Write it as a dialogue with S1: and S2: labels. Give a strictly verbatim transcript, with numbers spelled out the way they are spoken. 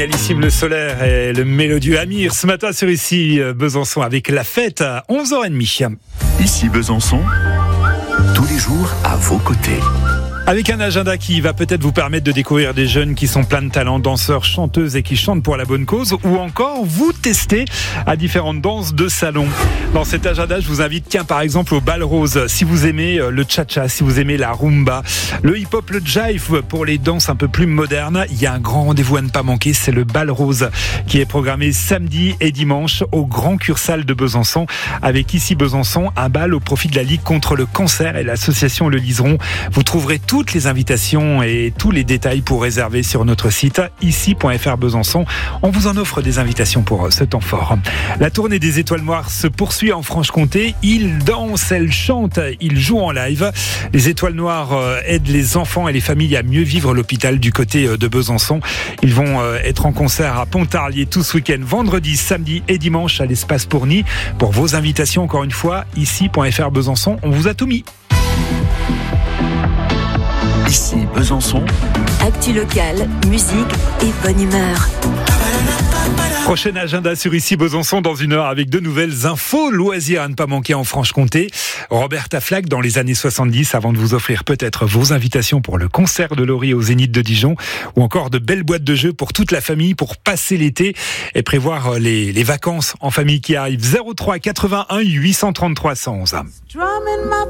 S1: Alice Le-Solaire et le mélodieux Amir ce matin sur Ici Besançon avec la fête à onze heures trente.
S2: Ici Besançon, tous les jours à vos côtés.
S1: Avec un agenda qui va peut-être vous permettre de découvrir des jeunes qui sont pleins de talent, danseurs, chanteuses et qui chantent pour la bonne cause, ou encore vous tester à différentes danses de salon. Dans cet agenda, je vous invite tiens, par exemple au bal rose. Si vous aimez le cha-cha, si vous aimez la rumba, le hip-hop, le jive pour les danses un peu plus modernes, il y a un grand rendez-vous à ne pas manquer, c'est le bal rose qui est programmé samedi et dimanche au Grand Cursal de Besançon. Avec Ici Besançon, un bal au profit de la Ligue contre le cancer et l'association Le Liseron. Vous trouverez toutes les invitations et tous les détails pour réserver sur notre site ici point f r Besançon. On vous en offre des invitations pour ce temps fort. La tournée des Étoiles Noires se poursuit en Franche-Comté. Ils dansent, elles chantent, ils jouent en live. Les Étoiles Noires aident les enfants et les familles à mieux vivre l'hôpital du côté de Besançon. Ils vont être en concert à Pontarlier tout ce week-end, vendredi, samedi et dimanche à l'Espace Pourny. Pour vos invitations, encore une fois, ici point f r Besançon, on vous a tout mis.
S2: Ici Besançon.
S3: Actu locale, musique et bonne humeur.
S1: Prochain agenda sur Ici Besançon dans une heure avec de nouvelles infos, loisirs à ne pas manquer en Franche-Comté. Roberta Flack dans les années soixante-dix avant de vous offrir peut-être vos invitations pour le concert de Laurie au Zénith de Dijon ou encore de belles boîtes de jeux pour toute la famille pour passer l'été et prévoir les, les vacances en famille qui arrivent. zéro trois quatre-vingt-un huit cent trente-trois cent onze.